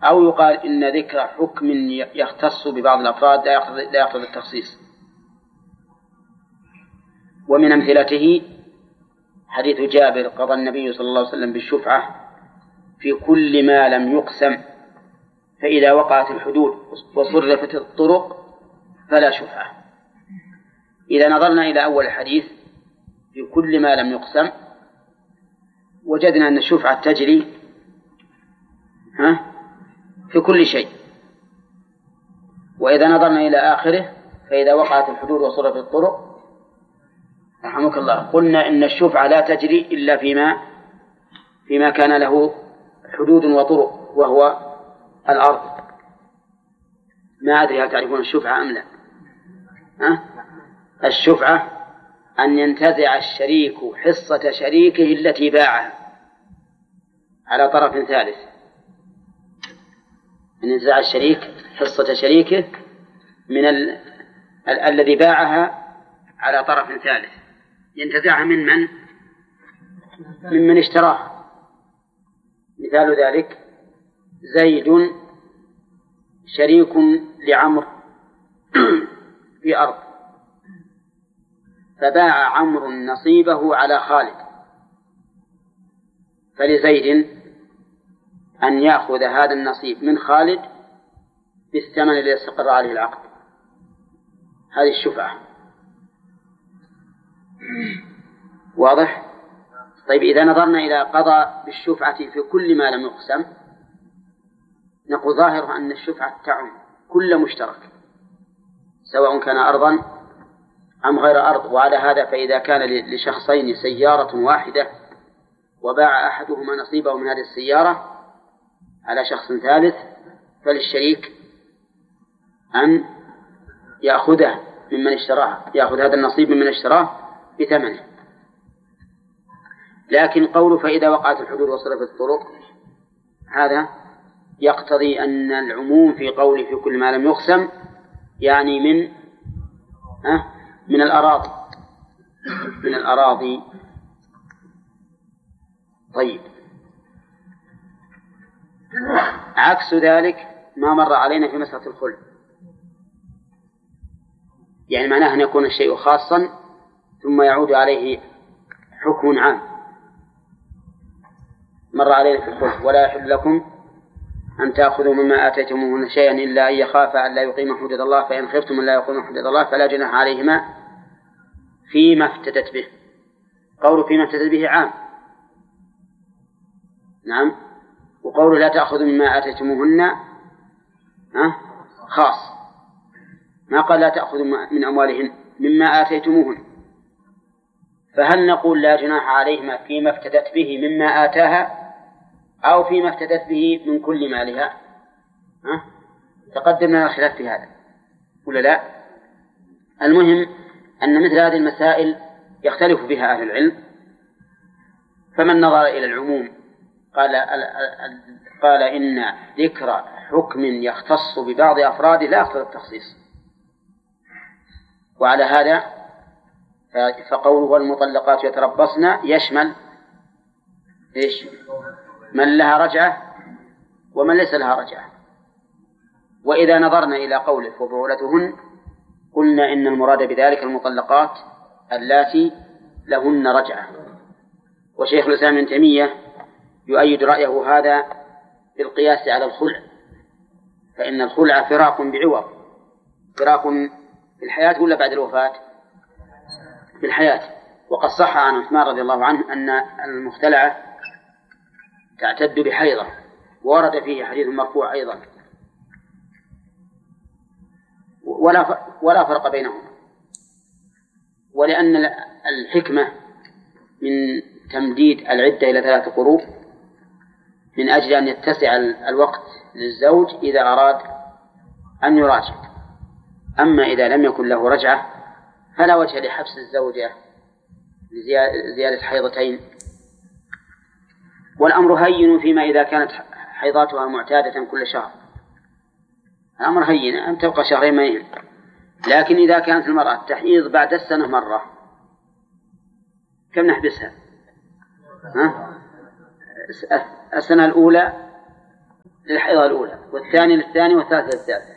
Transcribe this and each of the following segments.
أو يقال إن ذكر حكم يختص ببعض الأفراد لا يقتضي التخصيص. ومن أمثلته حديث جابر: قضى النبي صلى الله عليه وسلم بالشفعة في كل ما لم يقسم، فإذا وقعت الحدود وصرفت الطرق فلا شفعة. إذا نظرنا إلى أول الحديث في كل ما لم يقسم وجدنا أن الشفعة تجري في كل شيء. وإذا نظرنا إلى آخره فإذا وقعت الحدود وصرفت الطرق رحمك الله قلنا إن الشفعة لا تجري إلا فيما كان له حدود وطرق، وهو الأرض. ما أدري هل تعرفون الشفعة أم لا؟ الشفعة أن ينتزع الشريك حصة شريكه التي باعها على طرف ثالث. أن ينتزع الشريك حصة شريكه من الذي باعها على طرف ثالث، ينتزعها ممن اشتراه. مثال ذلك: زيد شريك لعمر في أرض، فباع عمرو نصيبه على خالد، فلزيد أن يأخذ هذا النصيب من خالد بالثمن الذي استقر عليه العقد. هذه الشفعة. واضح؟ طيب، إذا نظرنا إلى قضاء بالشفعة في كل ما لم يقسم نقول ظاهر أن الشفعة تعم كل مشترك سواء كان أرضا أم غير أرض. وعلى هذا فإذا كان لشخصين سيارة واحدة وباع أحدهما نصيبه من هذه السيارة على شخص ثالث فللشريك أن يأخذه ممن اشتراها، يأخذ هذا النصيب ممن اشتراه بثمنه. لكن قوله فإذا وقعت الحدود وصرفت الطرق هذا يقتضي أن العموم في قوله في كل ما لم يقسم يعني من الأراضي. طيب، عكس ذلك ما مر علينا في مسألة الخلع، يعني معناه أن يكون الشيء خاصا ثم يعود عليه حكم عام. مر علينا في الخلع: ولا يحل لكم أن تأخذوا مما آتيتموهن شيئا إلا أن يخافا أن لا يقيم حدود الله، فإن خفتم أن لا يقيم حدود الله فلا جناح عليهما فيما افتدت به. قول فيما افتدت به عام، نعم. وقول لا تأخذوا مما آتيتموهن خاص، ما قال لا تأخذوا من أموالهن مما آتيتموهن. فهل نقول لا جناح عليهما فيما افتدت به مما آتاها أو فيما افتدت به من كل مالها؟ تقدمنا الخلاف في هذا ولا لا؟ المهم أن مثل هذه المسائل يختلف فيها أهل العلم، فمن نظر إلى العموم قال إن ذكر حكم يختص ببعض أفراده لا يقتضي التخصيص. وعلى هذا فقوله والمطلقات يتربصن يشمل إيش؟ من لها رجعة ومن ليس لها رجعة. وإذا نظرنا إلى قوله وبعولتهن قلنا إن المراد بذلك المطلقات اللاتي لهن رجعة. وشيخ الإسلام ابن تيمية يؤيد رأيه هذا بالقياس على الخلع، فإن الخلع فراق بعوض، فراق في الحياة ولا بعد الوفاة؟ في الحياة. وقد صح عن عثمان رضي الله عنه أن المختلعة تعتد بحيضة، ورد فيه حديث مرفوع أيضا، ولا فرق بينهما. ولأن الحكمة من تمديد العدة إلى 3 قروء من أجل أن يتسع الوقت للزوج إذا أراد أن يراجع. أما إذا لم يكن له رجعة فلا وجه لحبس الزوجة لزيادة حيضتين. والأمر هين فيما إذا كانت حيضاتها معتادة كل شهر، الأمر هين أن تبقى 2 شهرين. لكن إذا كانت المرأة تحيض بعد السنة مرة كم نحبسها؟ السنة الأولى للحيضة الأولى، والثاني للثاني، والثالثة للثالثة.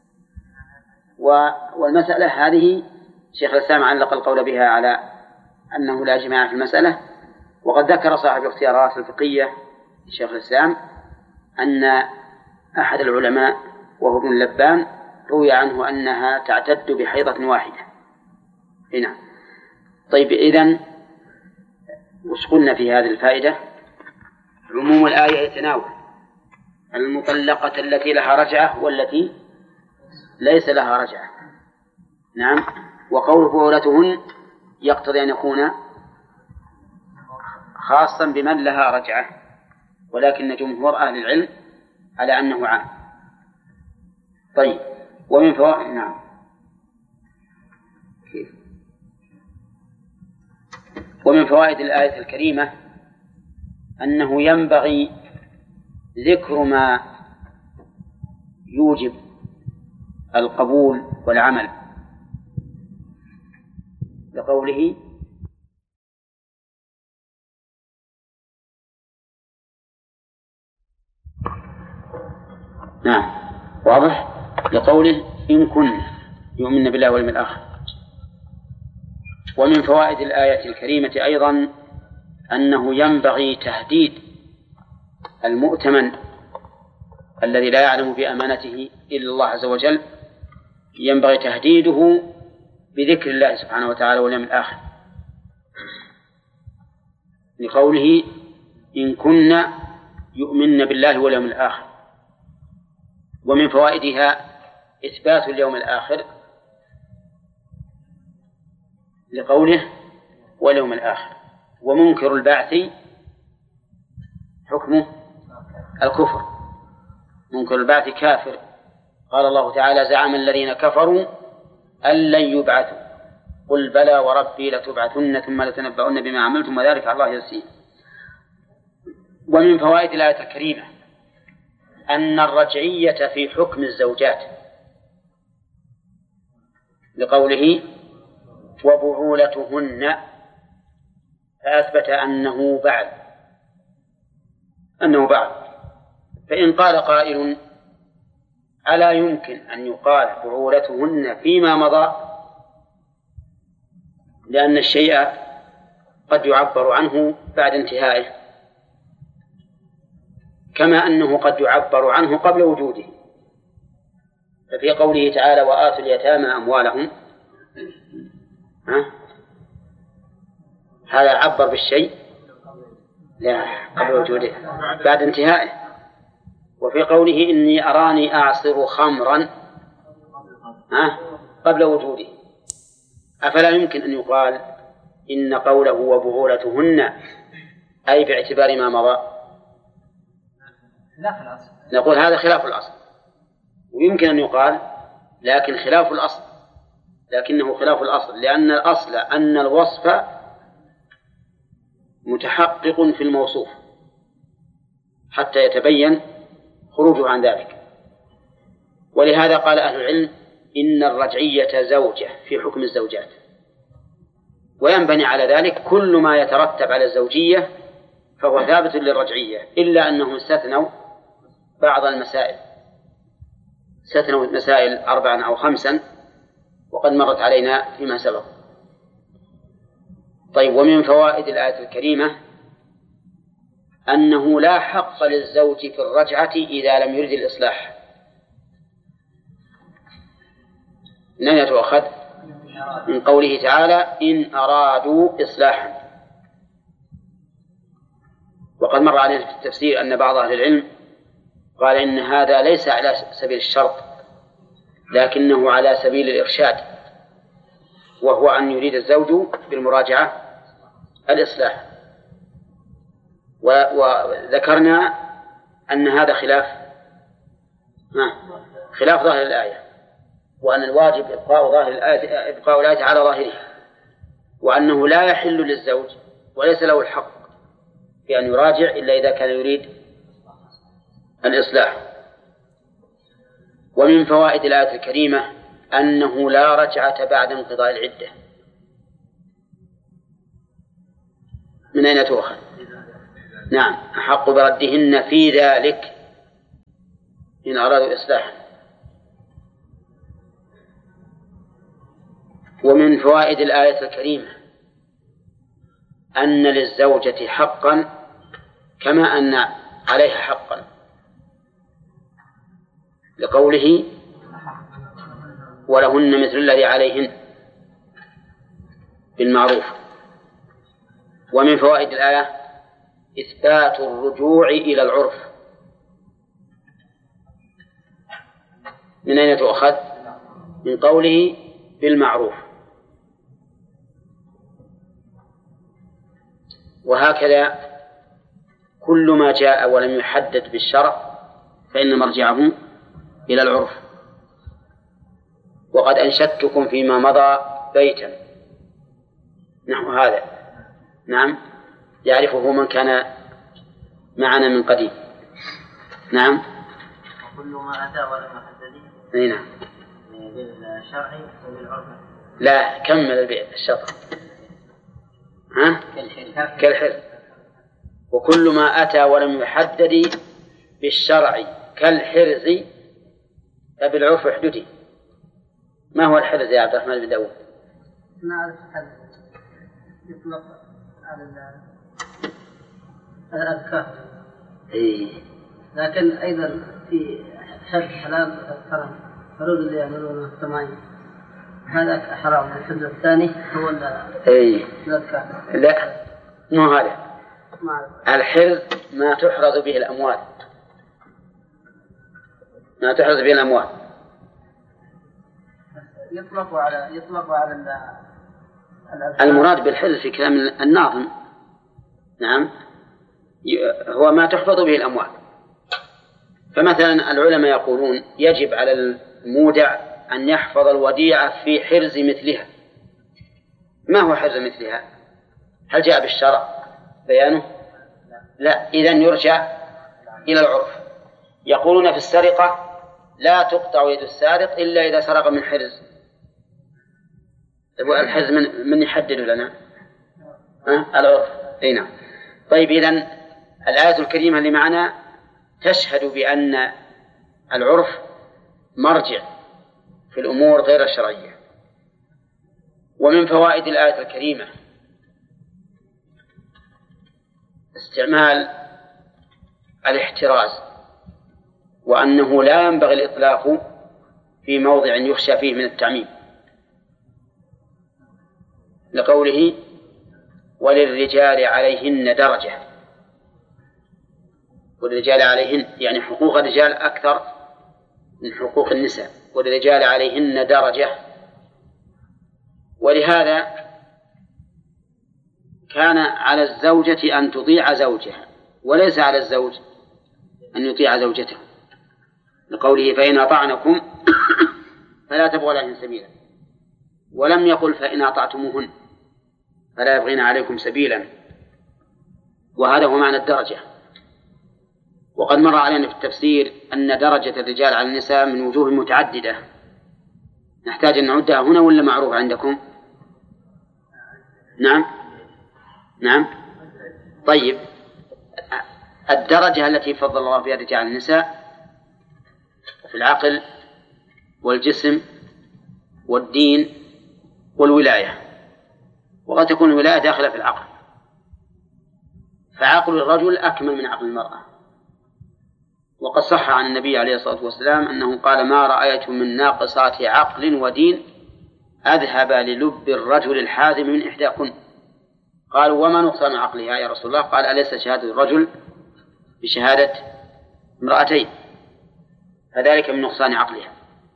والمسألة هذه شيخ الإسلام علق القول بها على أنه لا جماع في المسألة. وقد ذكر صاحب الاختيارات الفقهية شيخ الإسلام أن أحد العلماء وهو ابن لبان روي عنه أنها تعتد بحيضة واحدة. هنا طيب، إذن وش قلنا في هذه الفائدة؟ عموم الآية يتناول المطلقة التي لها رجعة والتي ليس لها رجعة. نعم. وقول بعولتهن يقتضي أن يكون خاصا بمن لها رجعة، ولكن جمهور أهل العلم على أنه عام. طيب، ومن فوائد نعم كيف؟ ومن فوائد الآية الكريمة أنه ينبغي ذكر ما يوجب القبول والعمل، لقوله نعم واضح، لقوله إن كن يؤمن بالله واليوم الآخر. ومن فوائد الآية الكريمة أيضا أنه ينبغي تهديد المؤتمن الذي لا يعلم بأمانته إلا الله عز وجل، ينبغي تهديده بذكر الله سبحانه وتعالى واليوم الآخر، لقوله إن كنا يؤمن بالله واليوم الآخر. ومن فوائدها إثبات اليوم الآخر، لقوله واليوم الآخر. ومنكر البعث حكمه الكفر، منكر البعث كافر. قال الله تعالى زعم الذين كفروا أن لن يبعثوا قل بلى وربي لتبعثن ثم لتنبؤن بما عملتم وذلك على الله يسير. ومن فوائد الآية الكريمة أن الرجعية في حكم الزوجات، لقوله وبعولتهن، فأثبت أنه بعد. فإن قال قائل ألا يمكن أن يقال بعولتهن فيما مضى، لأن الشيء قد يعبر عنه بعد انتهائه، كما أنه قد يعبر عنه قبل وجوده. ففي قوله تعالى وآتوا اليتامى أموالهم، هذا عبر بالشيء لا قبل وجوده، بعد انتهائه. وفي قوله إني أراني أعصر خمرا قبل وجوده. أفلا يمكن أن يقال إن قوله وبعولتهن أي باعتبار ما مضى؟ نقول هذا خلاف الأصل. ويمكن أن يقال لكنه خلاف الأصل، لأن الأصل أن الوصف متحقق في الموصوف حتى يتبين خروجه عن ذلك. ولهذا قال أهل العلم إن الرجعية زوجة في حكم الزوجات، وينبني على ذلك كل ما يترتب على الزوجية فهو ثابت للرجعية، إلا أنهم استثنوا بعض المسائل، استثنوا مسائل 4 أو 5 وقد مرت علينا فيما سبق. طيب، ومن فوائد الآية الكريمة أنه لا حق للزوج في الرجعة إذا لم يرد الإصلاح. من أين تؤخذ؟ من قوله تعالى إن أرادوا إصلاحا. وقد مر علينا في التفسير أن بعض أهل العلم قال إن هذا ليس على سبيل الشرط لكنه على سبيل الإرشاد، وهو أن يريد الزوج بالمراجعة الإصلاح. وذكرنا أن هذا خلاف ظاهر الآية، وأن الواجب إبقاء الآية على ظاهرها، وأنه لا يحل للزوج وليس له الحق في أن يراجع إلا إذا كان يريد الإصلاح. ومن فوائد الآية الكريمة أنه لا رجعة بعد انقضاء العدة. من أين تؤخذ؟ نعم، أحق بردهن في ذلك إن أرادوا إصلاحا. ومن فوائد الآية الكريمة أن للزوجة حقا كما أن عليها حقا، لقوله ولهن مثل الذي عليهن بالمعروف. ومن فوائد الآية إثبات الرجوع إلى العرف. من أين تؤخذ؟ من قوله بالمعروف. وهكذا كل ما جاء ولم يحدد بالشرع فإن مرجعه إلى العرف. وقد أنشدتكم فيما مضى بيتا نحو هذا، نعم، يعرفه من كان معنا من قديم. نعم. وكل ما أتى ولم يحدد. نعم. بالشرع وبالعرف. لا، كمل الشطر. ها؟ كالحر. وكل ما أتى ولم يحدد بالشرع كالحرز فبالعرف احددي. ما هو الحرز يا عبد الرحمن بن داود؟ نعرف الحرز يطلق على الأذكار. لكن أيضا في حرز حلال حرام، فرود اللي يعملون التمايم هذا حرام. الحرز الثاني هو الأذكار. لا، مو هذا. الحرز ما تحرز به الأموال، ما تحرز به الأموال. يطلق على المراد بالحرز في كلام الناظم، نعم، هو ما تحفظ به الأموال. فمثلا العلماء يقولون يجب على المودع أن يحفظ الوديعة في حرز مثلها. ما هو حرز مثلها؟ هل جاء بالشرع بيانه؟ لا، إذن يرجع إلى العرف. يقولون في السرقة لا تقطع يد السارق إلا إذا سرق من حرز. الحرز من يحدد لنا؟ العرف. نعم. طيب، إذن الآية الكريمة اللي معنا تشهد بأن العرف مرجع في الأمور غير الشرعية. ومن فوائد الآية الكريمة استعمال الاحتراز، وأنه لا ينبغي الإطلاق في موضع يخشى فيه من التعميم، لقوله وللرجال عليهن درجة. وللرجال عليهن يعني حقوق الرجال أكثر من حقوق النساء، وللرجال عليهن درجة. ولهذا كان على الزوجة أن تطيع زوجها، وليس على الزوج أن يطيع زوجته، لقوله فإن أطعنكم فلا تبغوا لهن سبيلا. ولم يقل فإن أطعتموهن فلا يبغين عليكم سبيلا، وهذا هو معنى الدرجة. وقد مر علينا في التفسير أن درجة الرجال على النساء من وجوه متعددة، نحتاج أن نعدها هنا ولا معروف عندكم؟ نعم. طيب، الدرجة التي فضل الله بها الرجال على النساء في العقل والجسم والدين والولاية، وقد تكون الولاية داخلة في العقل، فعقل الرجل أكمل من عقل المرأة. وقد صح عن النبي عليه الصلاة والسلام أنه قال ما رأيت من ناقصات عقل ودين أذهب للب الرجل الحازم من إحداكن. قالوا وما نقصان عقلها يا رسول الله؟ قال أليس شهادة الرجل بشهادة امرأتين؟ فذلك من نقصان عقلها.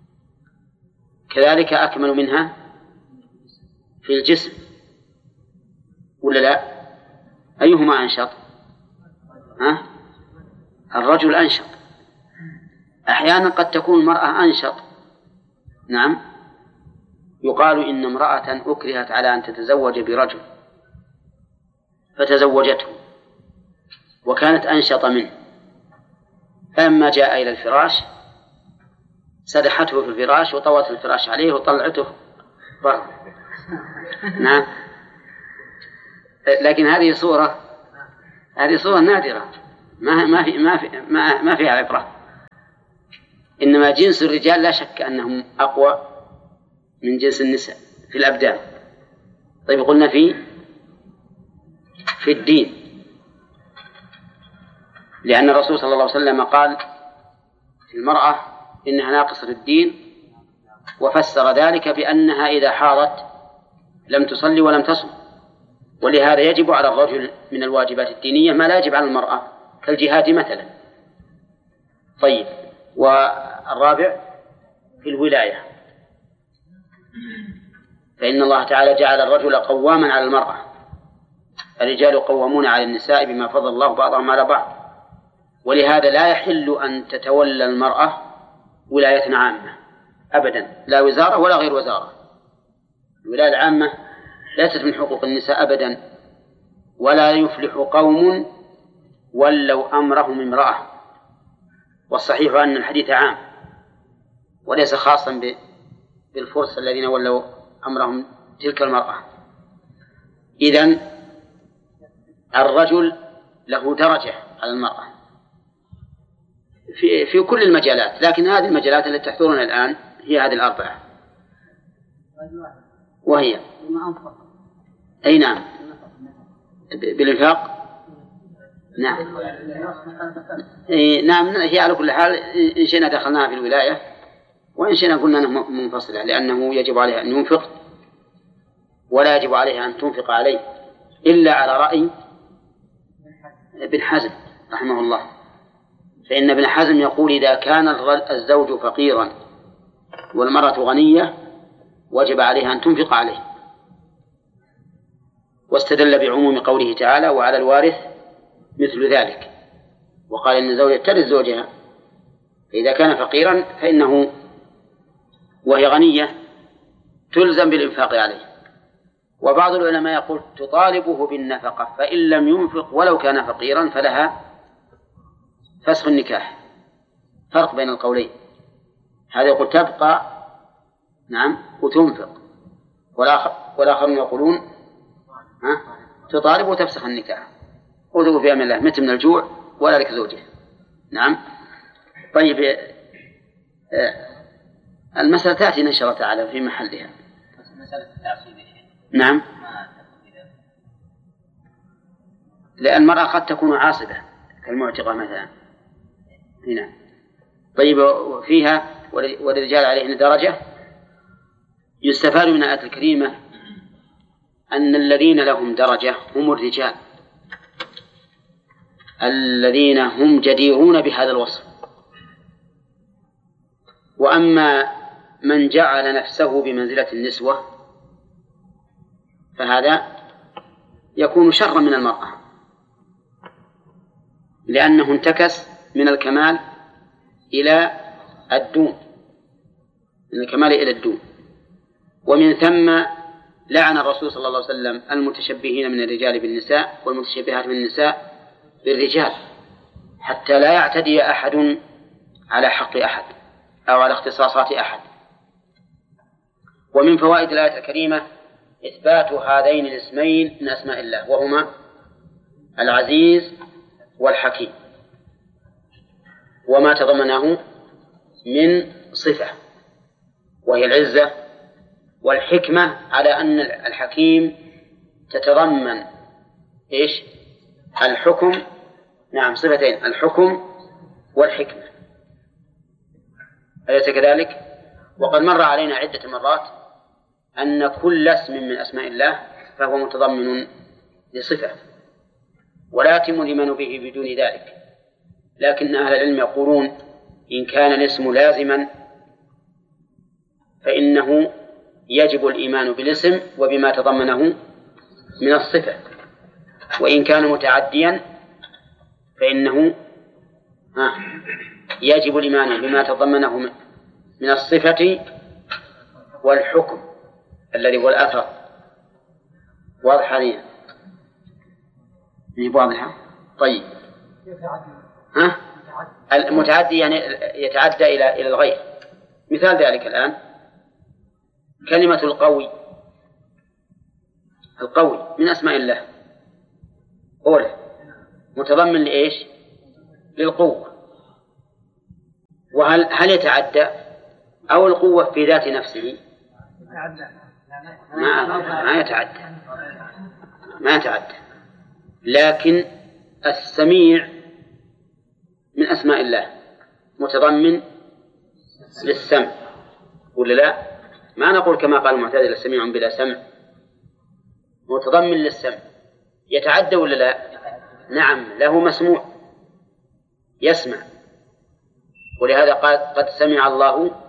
كذلك أكمل منها في الجسم، ولا لا؟ أيهما أنشط؟ الرجل أنشط. أحيانا قد تكون المرأة أنشط، نعم. يقال إن امرأة أكرهت على أن تتزوج برجل فتزوجته وكانت أنشط منه، فلما جاء إلى الفراش سدحته في الفراش وطوت الفراش عليه وطلعته بره. نعم. لكن هذه صورة نادرة، ما فيها عبرة. إنما جنس الرجال لا شك أنهم أقوى من جنس النساء في الأبدان. طيب قلنا في الدين، لأن الرسول صلى الله عليه وسلم قال في المرأة إنها ناقصة الدين، وفسر ذلك بأنها إذا حاضت لم تصلي ولم تصم، ولهذا يجب على الرجل من الواجبات الدينية ما لا يجب على المرأة كالجهاد مثلا. طيب، والرابع في الولاية، فإن الله تعالى جعل الرجل قواما على المرأة، الرجال قوامون على النساء بما فضل الله بعضهم على بعض، ولهذا لا يحل أن تتولى المرأة ولاية عامة أبدا، لا وزارة ولا غير وزارة. الولاية العامة ليست من حقوق النساء أبدا، ولا يفلح قوم ولوا أمرهم امرأة. والصحيح أن الحديث عام وليس خاصا بالفرس الذين ولوا أمرهم تلك المرأة. إذن الرجل له درجة على المرأة في كل المجالات، لكن هذه المجالات التي تحضرنا الآن هي هذه الأربعة، وهي أي نعم بالإنفاق. نعم نعم، هي على كل حال إن شئنا دخلناها في الولاية، وإن شئنا قلنا أنها منفصلة، لأنه يجب عليها أن ينفق ولا يجب عليها أن تنفق عليه إلا على رأي ابن حزم رحمه الله. فإن ابن حزم يقول إذا كان الزوج فقيرا والمرأة غنية وجب عليها أن تنفق عليه، واستدل بعموم قوله تعالى وعلى الوارث مثل ذلك، وقال إن الزوجة ترث زوجها، فإذا كان فقيرا فإنه وهي غنية تلزم بالإنفاق عليه. وبعض العلماء يقول تطالبه بالنفقة، فإن لم ينفق ولو كان فقيرا فلها فسخ النكاح. فرق بين القولين، هذا يقول تبقى نعم وتنفق، والآخرون يقولون تطالب وتفسخ النكاح، وذو في أمن الله مت من الجوع ولا لك زوجه. نعم. طيب، المسألة تأتي إن شاء الله تعالى في محلها. مسألة التعصيب نعم، لأن المرأة قد تكون عاصبة كالمعتقة مثلا هنا. طيب، فيها وللرجال عليهن درجة. يستفاد من الآية الكريمة أن الذين لهم درجة هم الرجال الذين هم جديرون بهذا الوصف، وأما من جعل نفسه بمنزلة النسوة فهذا يكون شرا من المرأة، لأنه انتكس من الكمال إلى الدون، من الكمال إلى الدون. ومن ثم لعن الرسول صلى الله عليه وسلم المتشبهين من الرجال بالنساء والمتشبهات من النساء بالرجال، حتى لا يعتدي أحد على حق أحد أو على اختصاصات أحد. ومن فوائد الآية الكريمة إثبات هذين الاسمين من أسماء الله، وهما العزيز والحكيم، وما تضمنه من صفة وهي العزة والحكمة، على أن الحكيم تتضمن إيش؟ الحكم. نعم، صفتين، الحكم والحكمة، أليس كذلك؟ وقد مر علينا عدة مرات أن كل اسم من أسماء الله فهو متضمن لصفة، ولا يتم الإيمان به بدون ذلك. لكن أهل العلم يقولون إن كان الاسم لازما فإنه يجب الإيمان بالاسم وبما تضمنه من الصفة، وإن كان متعديا فإنه يجب الإيمان بما تضمنه من الصفة والحكم الذي هو الأثر. واضح هذه؟ واضحة. طيب، المتعدي يعني يتعدى إلى الغير. مثال ذلك الآن كلمة القوي من أسماء الله، متضمن لإيش؟ للقوة. وهل يتعدى أو القوة في ذات نفسه؟ ما يتعدى. لكن السميع من أسماء الله متضمن للسمع ولا لا؟ ما نقول كما قال المعتزلة سميع بلا سمع، متضمن للسمع. يتعدى ولا لا؟ نعم، له مسموع يسمع، ولهذا قال قد سمع الله